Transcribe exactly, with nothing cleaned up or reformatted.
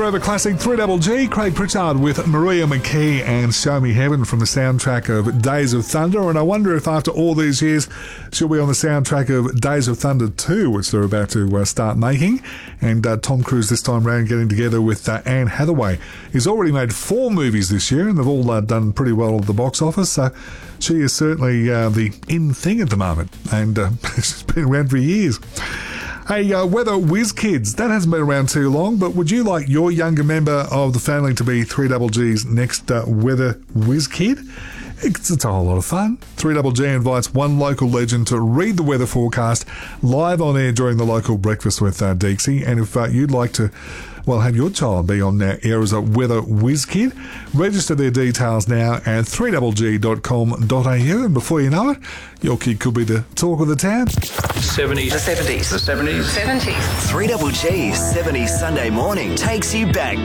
forever classic three Double G, Craig Pritchard with Maria McKee and Show Me Heaven from the soundtrack of Days of Thunder. And I wonder if after all these years she'll be on the soundtrack of Days of Thunder two, which they're about to uh, start making. And uh, Tom Cruise this time round getting together with uh, Anne Hathaway. He's already made four movies this year and they've all uh, done pretty well at the box office. So she is certainly uh, the in thing at the moment, and uh, she's been around for years. Hey, uh, Weather Whiz Kids, that hasn't been around too long, but would you like your younger member of the family to be three Double G's next uh, Weather Whiz Kid? It's, it's a whole lot of fun. three Double G invites one local legend to read the weather forecast live on air during the local Breakfast with uh, Deeksy. And if uh, you'd like to, well, have your child be on uh, air as a Weather Whiz Kid, register their details now at three double g dot com dot a u. And before you know it, your kid could be the talk of the town. seventies. The seventies. The seventies. seventies. three Double G's seventies Sunday morning takes you back